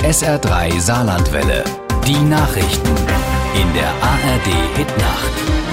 SR3 Saarlandwelle. Die Nachrichten in der ARD Hit-Nacht.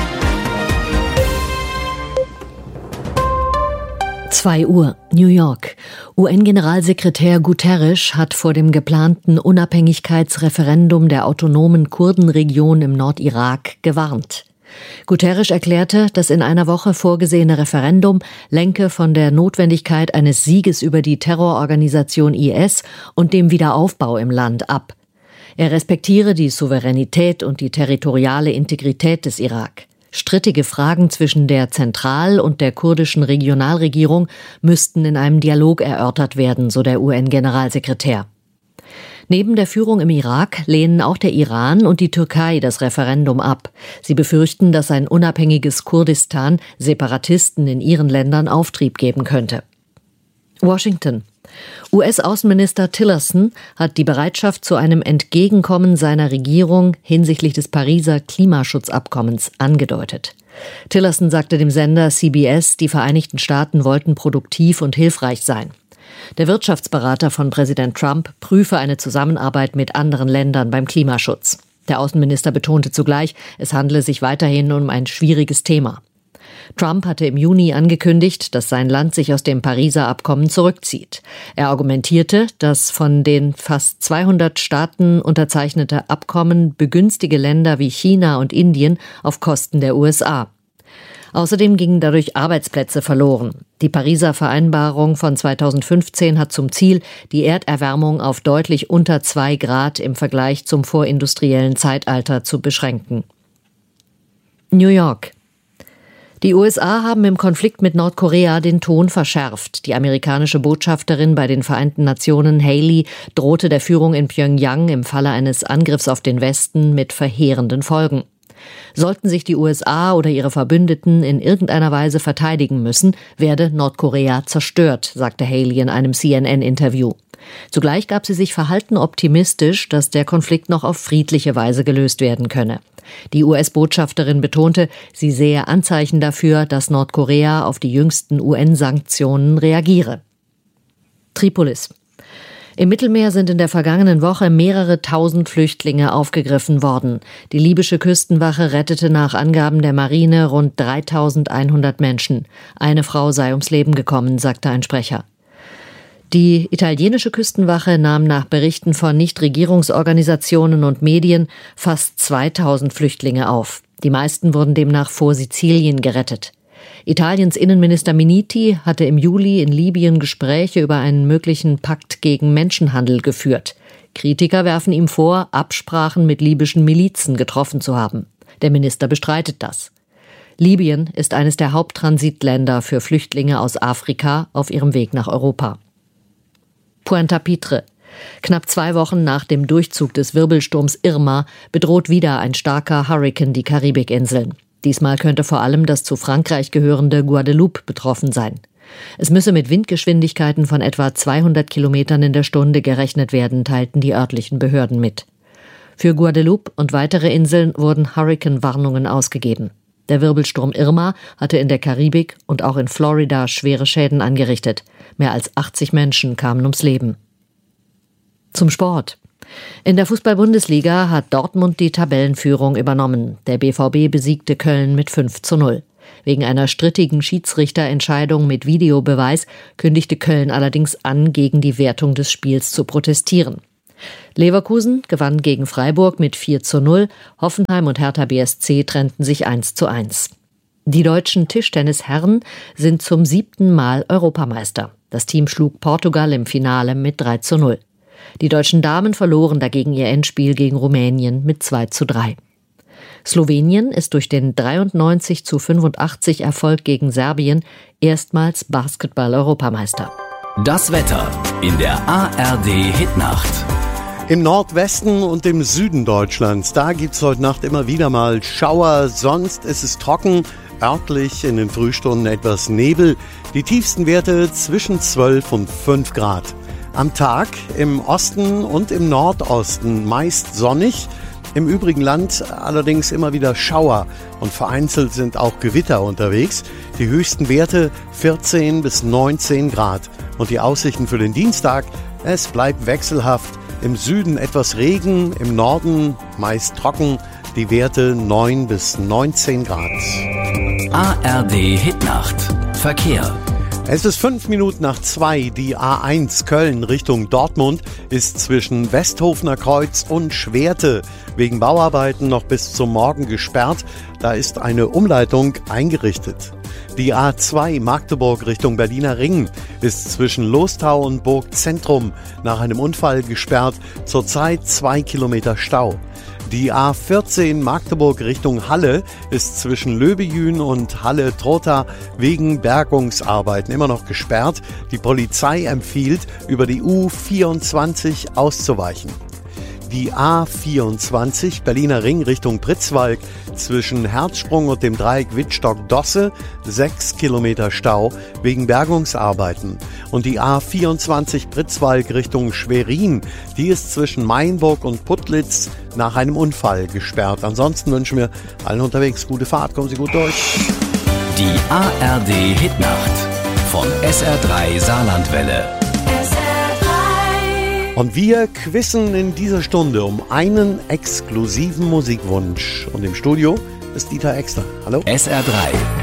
2 Uhr, New York. UN-Generalsekretär Guterres hat vor dem geplanten Unabhängigkeitsreferendum der autonomen Kurdenregion im Nordirak gewarnt. Guterres erklärte, das in einer Woche vorgesehene Referendum lenke von der Notwendigkeit eines Sieges über die Terrororganisation IS und dem Wiederaufbau im Land ab. Er respektiere die Souveränität und die territoriale Integrität des Irak. Strittige Fragen zwischen der Zentral- und der kurdischen Regionalregierung müssten in einem Dialog erörtert werden, so der UN-Generalsekretär. Neben der Führung im Irak lehnen auch der Iran und die Türkei das Referendum ab. Sie befürchten, dass ein unabhängiges Kurdistan Separatisten in ihren Ländern Auftrieb geben könnte. Washington. US-Außenminister Tillerson hat die Bereitschaft zu einem Entgegenkommen seiner Regierung hinsichtlich des Pariser Klimaschutzabkommens angedeutet. Tillerson sagte dem Sender CBS, die Vereinigten Staaten wollten produktiv und hilfreich sein. Der Wirtschaftsberater von Präsident Trump prüfe eine Zusammenarbeit mit anderen Ländern beim Klimaschutz. Der Außenminister betonte zugleich, es handle sich weiterhin um ein schwieriges Thema. Trump hatte im Juni angekündigt, dass sein Land sich aus dem Pariser Abkommen zurückzieht. Er argumentierte, das von den fast 200 Staaten unterzeichnete Abkommen begünstige Länder wie China und Indien auf Kosten der USA. Außerdem gingen dadurch Arbeitsplätze verloren. Die Pariser Vereinbarung von 2015 hat zum Ziel, die Erderwärmung auf deutlich unter 2 Grad im Vergleich zum vorindustriellen Zeitalter zu beschränken. New York. Die USA haben im Konflikt mit Nordkorea den Ton verschärft. Die amerikanische Botschafterin bei den Vereinten Nationen, Haley, drohte der Führung in Pyongyang im Falle eines Angriffs auf den Westen mit verheerenden Folgen. Sollten sich die USA oder ihre Verbündeten in irgendeiner Weise verteidigen müssen, werde Nordkorea zerstört, sagte Haley in einem CNN-Interview. Zugleich gab sie sich verhalten optimistisch, dass der Konflikt noch auf friedliche Weise gelöst werden könne. Die US-Botschafterin betonte, sie sehe Anzeichen dafür, dass Nordkorea auf die jüngsten UN-Sanktionen reagiere. Tripolis. Im Mittelmeer sind in der vergangenen Woche mehrere tausend Flüchtlinge aufgegriffen worden. Die libysche Küstenwache rettete nach Angaben der Marine rund 3.100 Menschen. Eine Frau sei ums Leben gekommen, sagte ein Sprecher. Die italienische Küstenwache nahm nach Berichten von Nichtregierungsorganisationen und Medien fast 2.000 Flüchtlinge auf. Die meisten wurden demnach vor Sizilien gerettet. Italiens Innenminister Minniti hatte im Juli in Libyen Gespräche über einen möglichen Pakt gegen Menschenhandel geführt. Kritiker werfen ihm vor, Absprachen mit libyschen Milizen getroffen zu haben. Der Minister bestreitet das. Libyen ist eines der Haupttransitländer für Flüchtlinge aus Afrika auf ihrem Weg nach Europa. Puerto Pitre. Knapp 2 Wochen nach dem Durchzug des Wirbelsturms Irma bedroht wieder ein starker Hurrikan die Karibikinseln. Diesmal könnte vor allem das zu Frankreich gehörende Guadeloupe betroffen sein. Es müsse mit Windgeschwindigkeiten von etwa 200 Kilometern in der Stunde gerechnet werden, teilten die örtlichen Behörden mit. Für Guadeloupe und weitere Inseln wurden Hurrikan-Warnungen ausgegeben. Der Wirbelsturm Irma hatte in der Karibik und auch in Florida schwere Schäden angerichtet. Mehr als 80 Menschen kamen ums Leben. Zum Sport. In der Fußball-Bundesliga hat Dortmund die Tabellenführung übernommen. Der BVB besiegte Köln mit 5:0. Wegen einer strittigen Schiedsrichterentscheidung mit Videobeweis kündigte Köln allerdings an, gegen die Wertung des Spiels zu protestieren. Leverkusen gewann gegen Freiburg mit 4:0. Hoffenheim und Hertha BSC trennten sich 1:1. Die deutschen Tischtennisherren sind zum 7. Mal Europameister. Das Team schlug Portugal im Finale mit 3:0. Die deutschen Damen verloren dagegen ihr Endspiel gegen Rumänien mit 2:3. Slowenien ist durch den 93:85 Erfolg gegen Serbien erstmals Basketball-Europameister. Das Wetter in der ARD Hitnacht. Im Nordwesten und im Süden Deutschlands, da gibt's heute Nacht immer wieder mal Schauer, sonst ist es trocken, örtlich in den Frühstunden etwas Nebel, die tiefsten Werte zwischen 12 und 5 Grad. Am Tag im Osten und im Nordosten meist sonnig, im übrigen Land allerdings immer wieder Schauer und vereinzelt sind auch Gewitter unterwegs. Die höchsten Werte 14 bis 19 Grad und die Aussichten für den Dienstag Es bleibt wechselhaft. Im Süden etwas Regen, im Norden meist trocken. Die Werte 9 bis 19 Grad. ARD Hitnacht. Verkehr. Es ist 5 Minuten nach 2. Die A1 Köln Richtung Dortmund ist zwischen Westhofener Kreuz und Schwerte wegen Bauarbeiten noch bis zum Morgen gesperrt. Da ist eine Umleitung eingerichtet. Die A2 Magdeburg Richtung Berliner Ring ist zwischen Lostau und Burgzentrum nach einem Unfall gesperrt. Zurzeit 2 Kilometer Stau. Die A14 Magdeburg Richtung Halle ist zwischen Löbejün und Halle-Trotha wegen Bergungsarbeiten immer noch gesperrt. Die Polizei empfiehlt, über die U24 auszuweichen. Die A24 Berliner Ring Richtung Pritzwalk zwischen Herzsprung und dem Dreieck Wittstock-Dosse 6 Kilometer Stau wegen Bergungsarbeiten. Und die A24 Pritzwalk Richtung Schwerin, die ist zwischen Mainburg und Putlitz nach einem Unfall gesperrt. Ansonsten wünschen wir allen unterwegs gute Fahrt, kommen Sie gut durch. Die ARD Hitnacht von SR3 Saarlandwelle. Und wir quizzen in dieser Stunde um einen exklusiven Musikwunsch. Und im Studio ist Dieter Exner. Hallo. SR3